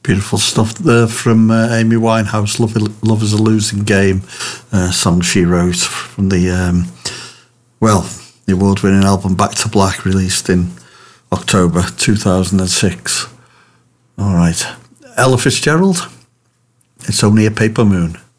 Beautiful stuff there from Amy Winehouse. Love is a Losing Game, song she wrote from the award-winning album Back to Black, released in October 2006. All right. Ella Fitzgerald, It's Only a Paper Moon.